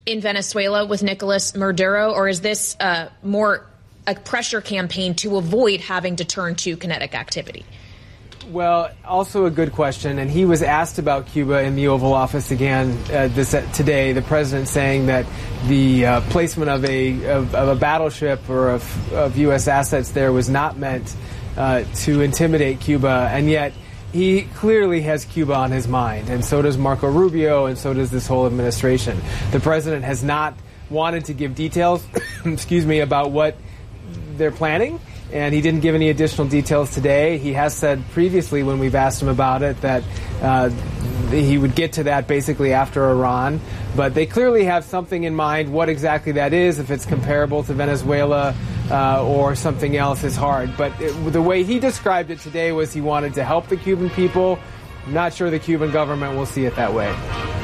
in Venezuela with Nicolas Maduro, or is this more a pressure campaign to avoid having to turn to kinetic activity? Well, also a good question, and he was asked about Cuba in the Oval Office again today. The president saying that the placement of a battleship or of U.S. assets there was not meant to intimidate Cuba, and yet he clearly has Cuba on his mind, and so does Marco Rubio, and so does this whole administration. The president has not wanted to give details, about what they're planning, and he didn't give any additional details today. He has said previously when we've asked him about it that he would get to that basically after Iran, but they clearly have something in mind. What exactly that is, if it's comparable to Venezuela or something else, is hard. But the way he described it today was he wanted to help the Cuban people. I'm not sure the Cuban government will see it that way.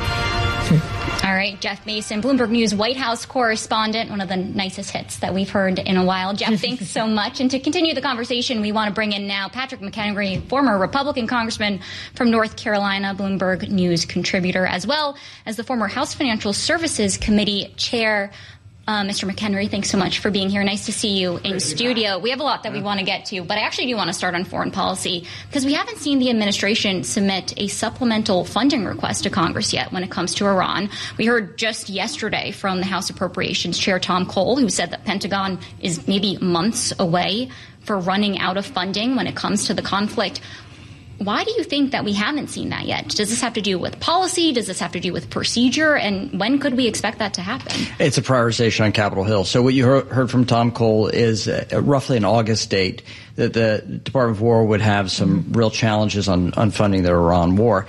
All right, Jeff Mason, Bloomberg News White House correspondent, one of the nicest hits that we've heard in a while. Jeff, thanks so much. And to continue the conversation, we want to bring in now Patrick McHenry, former Republican congressman from North Carolina, Bloomberg News contributor, as well as the former House Financial Services Committee chair. Mr. McHenry, thanks so much for being here. Nice to see you in studio. We have a lot that we want to get to, but I actually do want to start on foreign policy because we haven't seen the administration submit a supplemental funding request to Congress yet when it comes to Iran. We heard just yesterday from the House Appropriations Chair Tom Cole, who said that Pentagon is maybe months away for running out of funding when it comes to the conflict. Why do you think that we haven't seen that yet? Does this have to do with policy? Does this have to do with procedure? And when could we expect that to happen? It's a prioritization on Capitol Hill. So what you heard from Tom Cole is roughly an August date that the Department of War would have some real challenges on funding the Iran war.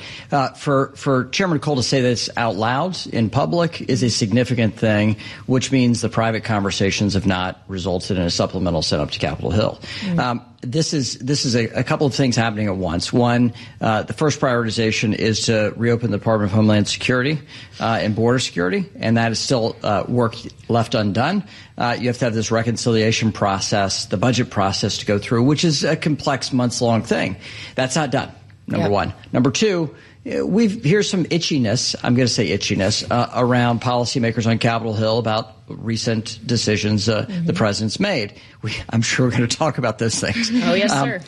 For Chairman Cole to say this out loud in public is a significant thing, which means the private conversations have not resulted in a supplemental sent up to Capitol Hill. Mm-hmm. This is a couple of things happening at once. One, the first prioritization is to reopen the Department of Homeland Security and border security, and that is still work left undone. You have to have this reconciliation process, the budget process to go through, which is a complex months-long thing. That's not done, number one. Number two, here's some itchiness, I'm going to say itchiness, around policymakers on Capitol Hill about recent decisions the president's made. I'm sure we're going to talk about those things. Oh, yes, sir.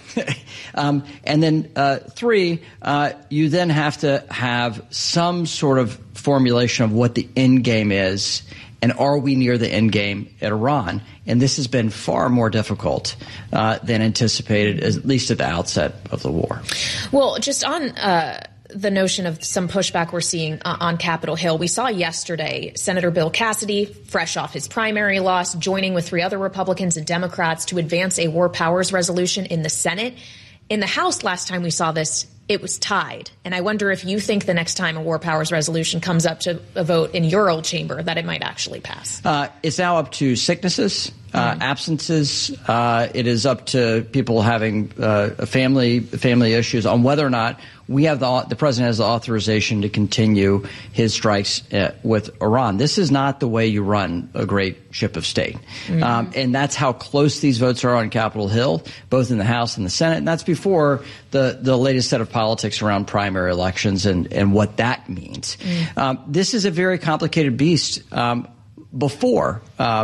And then three, you then have to have some sort of formulation of what the end game is. And are we near the end game at Iran? And this has been far more difficult than anticipated, at least at the outset of the war. Well, just on the notion of some pushback we're seeing on Capitol Hill, we saw yesterday Senator Bill Cassidy, fresh off his primary loss, joining with 3 other Republicans and Democrats to advance a war powers resolution in the Senate. In the House, last time we saw this, it was tied. And I wonder if you think the next time a war powers resolution comes up to a vote in your old chamber that it might actually pass. It's now up to sicknesses, absences. It is up to people having family issues on whether or not we have the president has the authorization to continue his strikes with Iran. This is not the way you run a great ship of state. And that's how close these votes are on Capitol Hill, both in the House and the Senate. And that's before the latest set of politics around primary elections and what that means. This is a very complicated beast. Before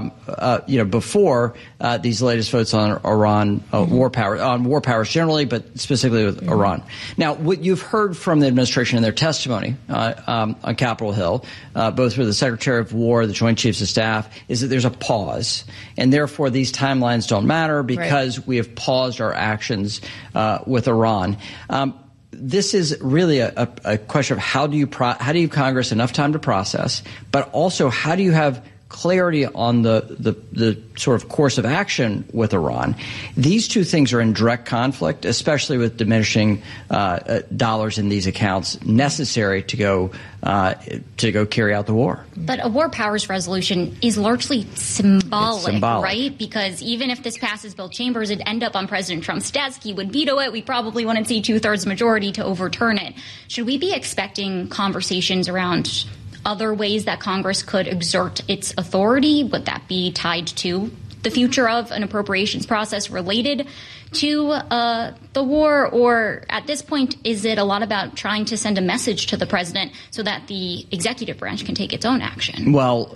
these latest votes on Iran, war powers generally, but specifically with Iran. Now, what you've heard from the administration in their testimony on Capitol Hill, both for the Secretary of War, the Joint Chiefs of Staff, is that there's a pause, and therefore these timelines don't matter because we have paused our actions with Iran. This is really a question of how do you give Congress enough time to process, but also how do you have clarity on the sort of course of action with Iran. These two things are in direct conflict, especially with diminishing dollars in these accounts necessary to go carry out the war. But a war powers resolution is largely symbolic, right? Because even if this passes Bill Chambers, it'd end up on President Trump's desk. He would veto it. We probably wouldn't see 2/3 majority to overturn it. Should we be expecting conversations around other ways that Congress could exert its authority? Would that be tied to the future of an appropriations process related to the war? Or at this point, is it a lot about trying to send a message to the president so that the executive branch can take its own action? Well,